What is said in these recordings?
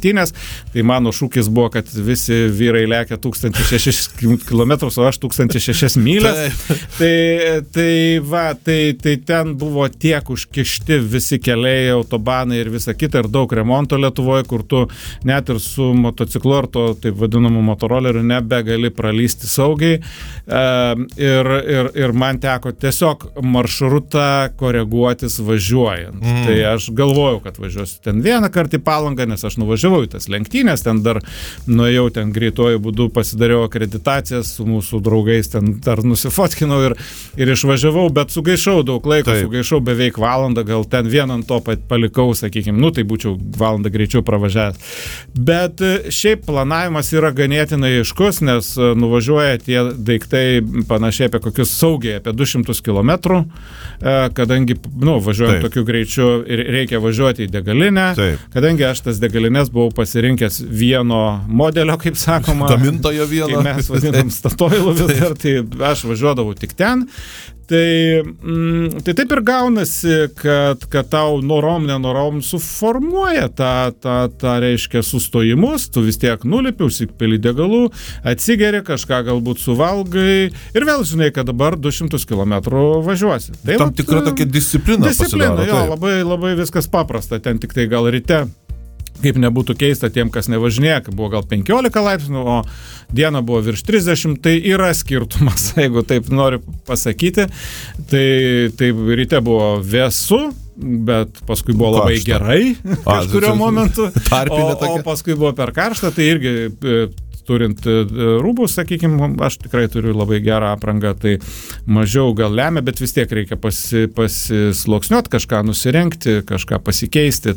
lenktynės, tai mano šūkis buvo, kad visi vyrai lekia 1006 km, o aš 1006 mylias. Tai ten buvo tiek užkišti visi keliai, autobanai ir visa kita, ir daug remonto Lietuvoje, kur tu net ir su motociklu ar to taip vadinamu motoroleriu nebegali pralysti saugiai. Ir man teko tiesiog maršrutą koreguotis važiuojant. Tai aš galvojau, kad važiuosiu ten vieną kartą į Palangą, nes aš nuvažiavau į tas lenktynės, ten dar nuėjau ten greituoju būdu, pasidariau akreditacijas su mūsų draugais, ten dar nusifotkinau ir išvažiavau, bet sugaišau daug laiko, sugaišau beveik valandą, gal ten vieną ant to palikau, sakykime, tai būčiau valandą greičiau pravažiavęs. Bet šiaip planavimas yra ganėtinai aiškus, nes nuvažiuoja tie daiktai panašiai apie kokius saugiai, apie 200 km, kadangi, važiuojant tokiu greičiu ir reikia važiuoti į degalinę, kadangi aš tas degalinės buvau pasirinkęs vieno modelio, kaip sakoma, gamintojo vieno, kaip mes vadinam Statoilu vis dar, tai aš važiuodavau tik ten. Tai taip ir gaunasi, kad tau norom suformuoja tą reiškia sustojimus, tu vis tiek nulipi, užsipili degalų, atsigeri, kažką galbūt suvalgai ir vėl žinai, kad dabar 200 km važiuosi. Tai tam tikra tokia disciplina pasidaro. Jo, labai viskas paprasta, ten tik tai gal ryte, kaip nebūtų keista tiem, kas nevažinėja, buvo gal 15 laipsnių, o diena buvo virš 30, tai yra skirtumas, jeigu taip noriu pasakyti. Tai ryte buvo vėsu, bet paskui buvo labai gerai kažkurio momentu, o paskui buvo per karštą, tai irgi turint rūbus, sakykime, aš tikrai turiu labai gerą aprangą, tai mažiau gal lemia, bet vis tiek reikia pasisloksniuot, kažką nusirengti, kažką pasikeisti.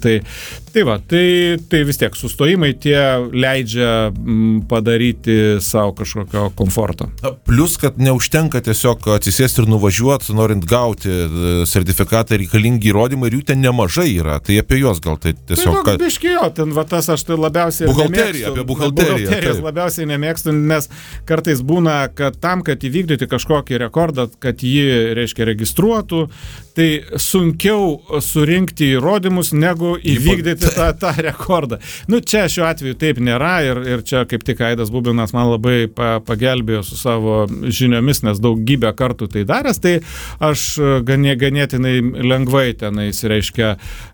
Tai vis tiek sustojimai tie leidžia padaryti savo kažkokio komforto. Plius, kad neužtenka tiesiog atsisėsti ir nuvažiuoti, norint gauti sertifikatą, reikalingi įrodymai, ir jų ten nemažai yra. Tai apie juos gal tai tiesiog... Tai biškijo, ten tas aš tai labiausiai nemėgstu. Buhalterija. Labiausiai nemėgstu, nes kartais būna, kad tam, kad įvykdyti kažkokį rekordą, kad jį, reiškia, registruotų, tai sunkiau surinkti įrodymus, negu įvykdyti tą rekordą. Čia šiuo atveju taip nėra ir čia kaip tik Aidas Bubinas man labai pagelbėjo su savo žiniomis, nes daugybę kartų tai daręs, tai aš ganėtinai lengvai tenais, reiškia,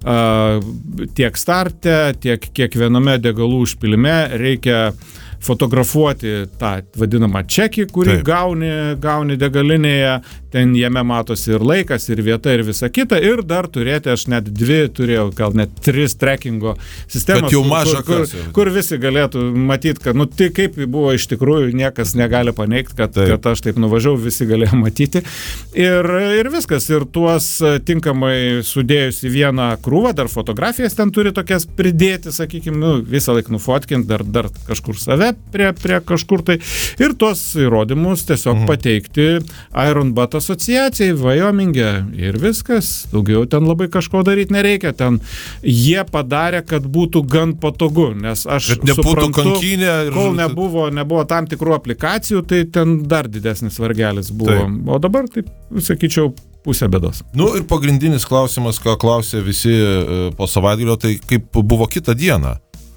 tiek starte, tiek kiekviename degalų užpilime reikia fotografuoti tą vadinamą čekį, kurį gauni degalinėje, ten jame matosi ir laikas, ir vieta, ir visa kita, ir dar turėti, aš net 2 turėjau, gal net 3 trackingo sistemas, kur visi galėtų matyti, kad, tai kaip buvo iš tikrųjų, niekas negali paneigti, kad aš taip nuvažiavau, visi galėjo matyti. Ir viskas, ir tuos tinkamai sudėjus į vieną krūvą, dar fotografijas ten turi tokias pridėti, sakykime, visą laiką nufotkint, dar kažkur save prie kažkur tai, ir tuos įrodymus tiesiog pateikti Iron Butt asociacijai Wyoming'e, ir viskas, daugiau ten labai kažko daryti nereikia, ten jie padarė, kad būtų gan patogu, nes aš suprantu, kol nebuvo tam tikrų aplikacijų, tai ten dar didesnis vargelis buvo, o dabar, taip sakyčiau, pusė bėdos. Ir pagrindinis klausimas, ką klausė visi po savaitgalio, tai kaip buvo kitą dieną?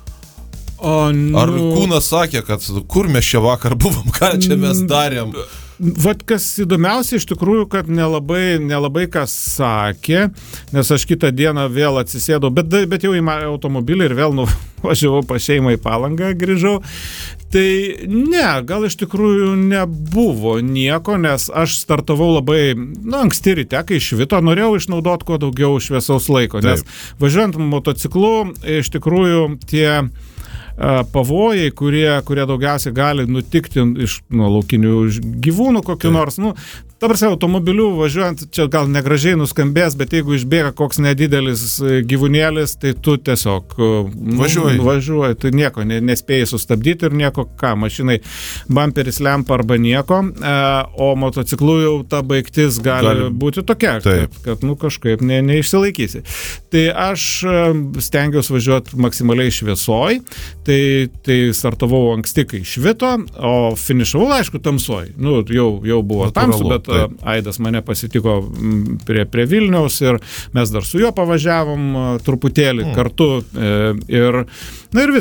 Ar kūnas sakė, kad kur mes čia vakar buvom, ką čia mes darėm? Kas įdomiausia iš tikrųjų, kad nelabai kas sakė, nes aš kitą dieną vėl atsisėdau, bet jau į automobilį ir vėl nuvažiavau pas šeimą į Palangą, grįžau. Tai ne, gal iš tikrųjų nebuvo nieko, nes aš startavau labai anksti ryte, kai švito, norėjau išnaudoti kuo daugiau šviesaus laiko, nes važiuojant motociklu, iš tikrųjų tie pavojai, kurie daugiausiai gali nutikti iš laukinių gyvūnų kokių nors, ta prasme, automobiliu važiuojant, čia gal negražiai nuskambės, bet jeigu išbėga koks nedidelis gyvūnėlis, tai tu tiesiog važiuoji, tu nieko nespėjai sustabdyti ir nieko, mašinai bamperis lempa arba nieko, o motociklu jau ta baigtis gali būti tokia, kad kažkaip neišsilaikysi. Tai aš stengiausi važiuoti maksimaliai šviesoj, tai startavau anksti, kai švito, o finišavau, aišku, tamsoj. Jau buvo tamsu, bet Aidas mane pasitiko prie Vilniaus ir mes dar su juo pavažiavom truputėlį kartu ir viskas.